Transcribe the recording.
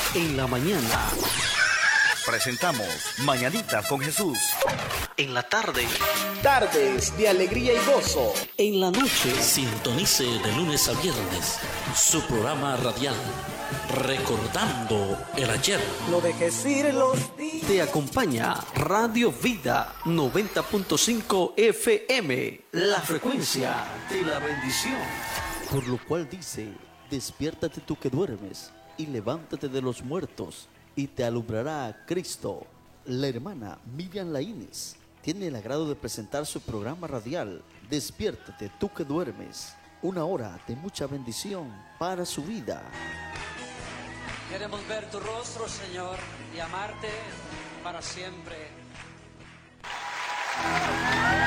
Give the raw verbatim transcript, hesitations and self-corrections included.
En la mañana presentamos Mañanitas con Jesús. En la tarde, tardes de alegría y gozo. En la noche, sintonice de lunes a viernes su programa radial Recordando el Ayer. No dejes ir los días. Te acompaña Radio Vida noventa punto cinco F M, la frecuencia de la bendición. Por lo cual dice, despiértate tú que duermes y levántate de los muertos y te alumbrará Cristo. La hermana Miriam Laínez tiene el agrado de presentar su programa radial Despiértate tú que duermes, una hora de mucha bendición para su vida. Queremos ver tu rostro, Señor, y amarte para siempre.